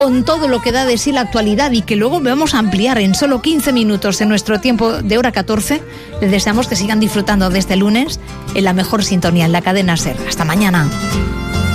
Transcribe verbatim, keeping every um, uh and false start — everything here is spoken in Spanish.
con todo lo que da de sí la actualidad y que luego vamos a ampliar en solo quince minutos en nuestro tiempo de hora catorce. Les deseamos que sigan disfrutando de este lunes en la mejor sintonía, en la cadena SER. Hasta mañana.